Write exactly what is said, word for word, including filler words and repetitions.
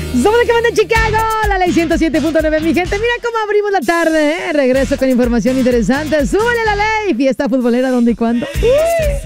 Somos la que manda en Chicago, la ley ciento siete punto nueve, mi gente. Mira cómo abrimos la tarde, ¿eh? Regreso con información interesante. Súbele la ley, fiesta futbolera, ¿dónde y cuándo? Uh.